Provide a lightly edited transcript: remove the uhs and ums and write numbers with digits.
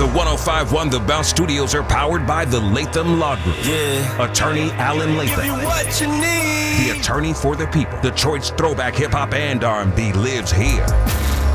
The 105.1 The Bounce Studios are powered by the Latham Law Group. Yeah. Attorney Alan Give you Latham. what you need. The attorney for the people. Detroit's throwback hip hop and R&B lives here.